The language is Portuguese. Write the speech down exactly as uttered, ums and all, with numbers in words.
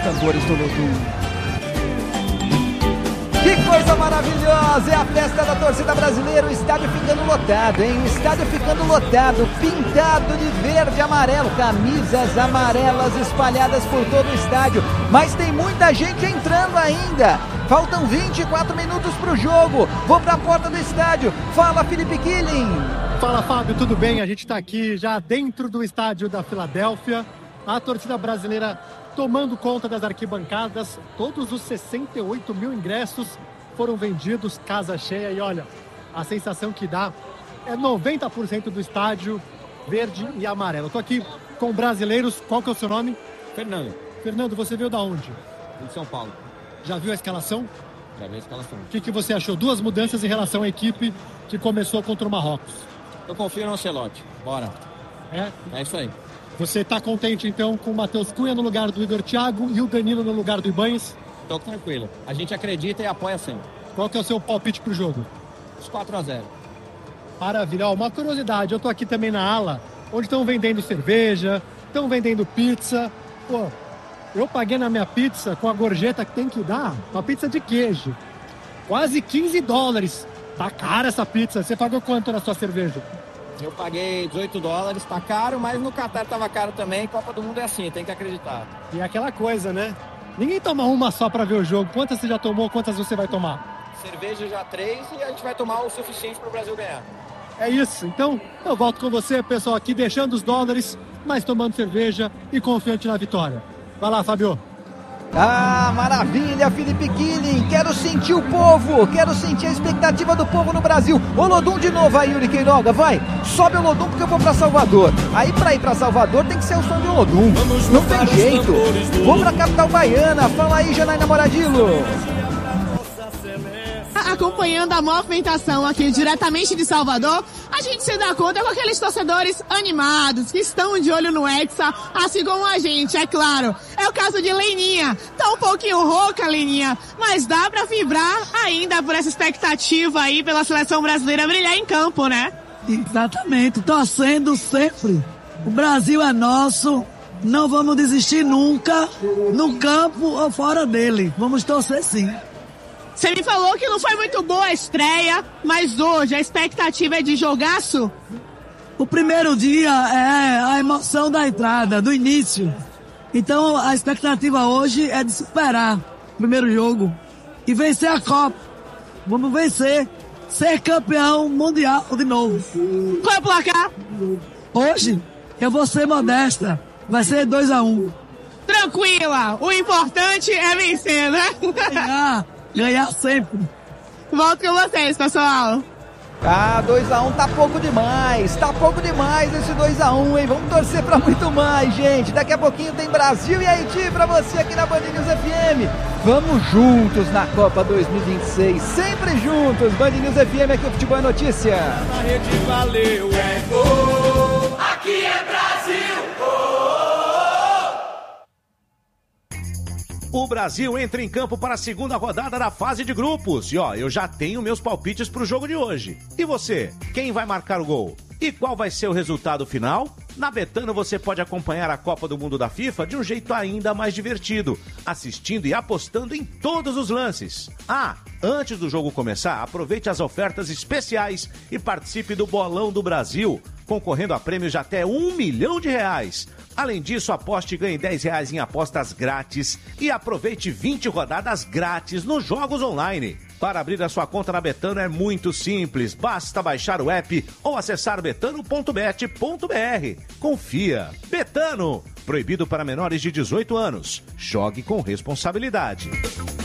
tambores do Olodum. Que coisa maravilhosa, é a festa da torcida brasileira, o estádio ficando lotado, hein? O estádio ficando lotado, pintado de verde e amarelo, camisas amarelas espalhadas por todo o estádio, mas tem muita gente entrando ainda. Faltam vinte e quatro minutos para o jogo, vou para a porta do estádio. Fala, Felipe Killing. Fala, Fábio, tudo bem? A gente está aqui já dentro do estádio da Filadélfia, a torcida brasileira tomando conta das arquibancadas. Todos os sessenta e oito mil ingressos foram vendidos, casa cheia. E olha, a sensação que dá é noventa por cento do estádio verde e amarelo. Estou aqui com brasileiros. Qual que é o seu nome? Fernando. Fernando, você veio da onde? De São Paulo. Já viu a escalação? Já vi a escalação. O que, que você achou? Duas mudanças em relação à equipe que começou contra o Marrocos. Eu confio no Ancelotti. Bora. É? É isso aí. Você está contente, então, com o Matheus Cunha no lugar do Igor Thiago e o Danilo no lugar do Ibanez? Tô tranquilo. A gente acredita e apoia sempre. Qual que é o seu palpite pro jogo? Os quatro a zero. Maravilha. Ó, uma curiosidade, eu tô aqui também na ala, onde estão vendendo cerveja, estão vendendo pizza. Pô, eu paguei na minha pizza com a gorjeta que tem que dar, uma pizza de queijo. Quase quinze dólares. Tá cara essa pizza. Você pagou quanto na sua cerveja? Eu paguei dezoito dólares, tá caro, mas no Catar tava caro também. Copa do Mundo é assim, tem que acreditar. E é aquela coisa, né? Ninguém toma uma só pra ver o jogo. Quantas você já tomou, quantas você vai tomar? Cerveja já três e a gente vai tomar o suficiente pro Brasil ganhar. É isso. Então, eu volto com você, pessoal, aqui deixando os dólares, mas tomando cerveja e confiante na vitória. Vai lá, Fábio. Ah, maravilha, Felipe Killing. Quero sentir o povo, quero sentir a expectativa do povo no Brasil. Olodum de novo aí, Yuri Queiroga, vai. Sobe o Olodum porque eu vou pra Salvador. Aí pra ir pra Salvador tem que ser o som de Olodum. Não tem jeito. Vou pra capital baiana. Fala aí, Janaína Moradillo. Acompanhando a movimentação aqui diretamente de Salvador, a gente se dá conta com aqueles torcedores animados que estão de olho no Hexa, assim como a gente, é claro. É o caso de Leninha. Tá um pouquinho rouca, Leninha, mas dá pra vibrar ainda por essa expectativa aí pela seleção brasileira brilhar em campo, né? Exatamente, torcendo sempre. O Brasil é nosso, não vamos desistir nunca, no campo ou fora dele. Vamos torcer sim. Você me falou que não foi muito boa a estreia, mas hoje a expectativa é de jogaço? O primeiro dia é a emoção da entrada, do início. Então a expectativa hoje é de superar o primeiro jogo e vencer a Copa. Vamos vencer, ser campeão mundial de novo. Qual é o placar? Hoje eu vou ser modesta, vai ser dois a um. Tranquila, o importante é vencer, né? Ganhar. Ganhar sempre. Volto com vocês, pessoal. Ah, dois a um tá pouco demais. Tá pouco demais esse dois a um, hein? Vamos torcer pra muito mais, gente. Daqui a pouquinho tem Brasil e Haiti pra você aqui na Band News F M. Vamos juntos na Copa dois mil e vinte e seis. Sempre juntos. Band News F M, aqui o Futebol é Notícia. Na rede valeu, é gol. Aqui é Brasil. Oh. O Brasil entra em campo para a segunda rodada da fase de grupos. E ó, eu já tenho meus palpites para o jogo de hoje. E você? Quem vai marcar o gol? E qual vai ser o resultado final? Na Betano você pode acompanhar a Copa do Mundo da FIFA de um jeito ainda mais divertido, assistindo e apostando em todos os lances. Ah, antes do jogo começar, aproveite as ofertas especiais e participe do Bolão do Brasil, concorrendo a prêmios de até um milhão de reais. Além disso, aposte e ganhe dez reais em apostas grátis e aproveite vinte rodadas grátis nos jogos online. Para abrir a sua conta na Betano é muito simples, basta baixar o app ou acessar betano ponto bet ponto br. Confia. Betano, proibido para menores de dezoito anos. Jogue com responsabilidade.